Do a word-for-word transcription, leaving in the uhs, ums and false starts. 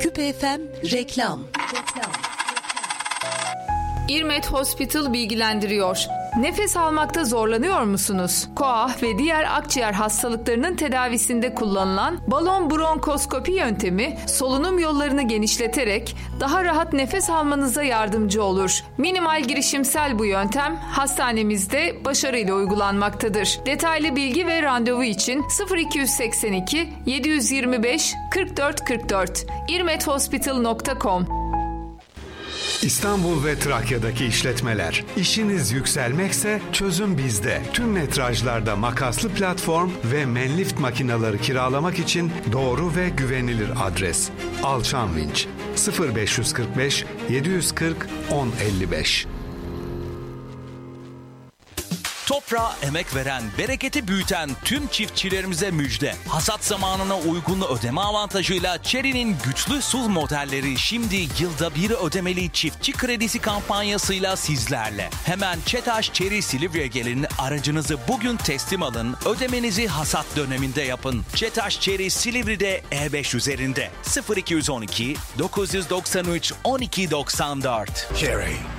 Küpe F M reklam. İrmet Hospital bilgilendiriyor. Nefes almakta zorlanıyor musunuz? Koah ve diğer akciğer hastalıklarının tedavisinde kullanılan balon bronkoskopi yöntemi solunum yollarını genişleterek daha rahat nefes almanıza yardımcı olur. Minimal girişimsel bu yöntem hastanemizde başarıyla uygulanmaktadır. Detaylı bilgi ve randevu için sıfır iki seksen iki yedi yirmi beş kırk dört kırk dört irmet hospital nokta com. İstanbul ve Trakya'daki işletmeler. İşiniz yükselmekse çözüm bizde. Tüm metrajlarda makaslı platform ve Menlift makineleri kiralamak için doğru ve güvenilir adres. Alçan Vinç sıfır beş kırk beş yedi kırk on elli beş. Toprağa emek veren, bereketi büyüten tüm çiftçilerimize müjde. Hasat zamanına uygun ödeme avantajıyla Chery'nin güçlü S U V modelleri şimdi yılda bir ödemeli çiftçi kredisi kampanyasıyla sizlerle. Hemen ÇETAŞ Chery Silivri'ye gelin, aracınızı bugün teslim alın, ödemenizi hasat döneminde yapın. ÇETAŞ Chery Silivri'de E beş üzerinde sıfır iki on iki dokuz doksan üç on iki doksan dört. Chery.